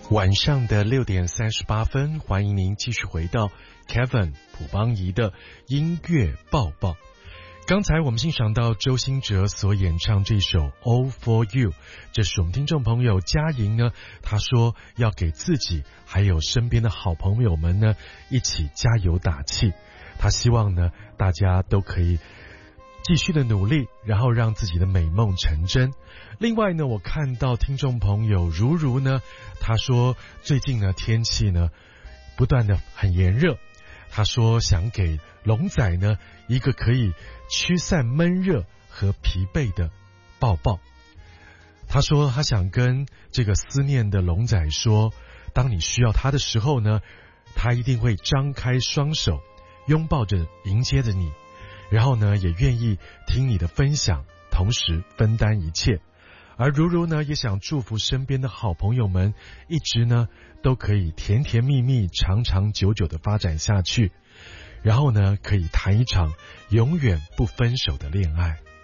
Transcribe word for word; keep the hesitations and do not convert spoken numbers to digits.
晚上的六点三十八分，欢迎您继续回到 Kevin 朴邦仪的音乐报报。刚才我们欣赏到周兴哲所演唱这首 All for You， 这是我们听众朋友嘉莹呢，他说要给自己还有身边的好朋友们呢一起加油打气，他希望呢大家都可以继续的努力，然后让自己的美梦成真。另外呢，我看到听众朋友如如呢，他说最近呢天气呢不断的很炎热，他说想给龙仔呢一个可以驱散闷热和疲惫的抱抱。他说他想跟这个思念的龙仔说，当你需要他的时候呢，他一定会张开双手拥抱着迎接着你，然后呢也愿意听你的分享，同时分担一切。而如如呢也想祝福身边的好朋友们一直呢都可以甜甜蜜蜜长长久久的发展下去，然后呢可以谈一场永远不分手的恋爱。